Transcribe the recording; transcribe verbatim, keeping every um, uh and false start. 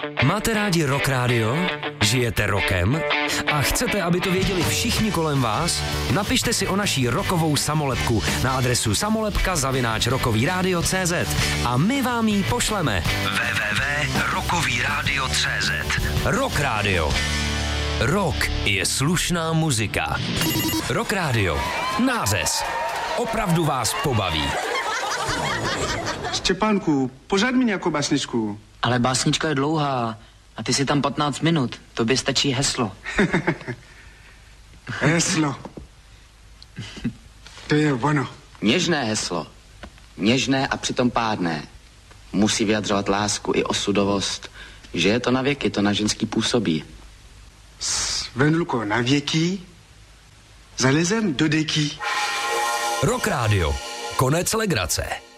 Máte rádi Rock Radio? Žijete rokem? A chcete, aby to věděli všichni kolem vás? Napište si o naší rokovou samolepku na adresu samolepka zavináč rokový rádio tečka cé zet a my vám ji pošleme. w w w tečka rokový rádio tečka cé zet. Rock Radio. Rock je slušná muzika. Rock Radio. Nářez. Opravdu vás pobaví. Štěpánku, pořád mi nějakou básničku. Ale básnička je dlouhá a ty si tam patnáct minut. Tobě stačí heslo. Heslo. To je ono. Něžné heslo. Něžné a přitom pádné. Musí vyjadřovat lásku i osudovost. Že je to na věky, to na ženský působí. Venluko, na věky zalezem do deky. Rock Radio. Konec legrace.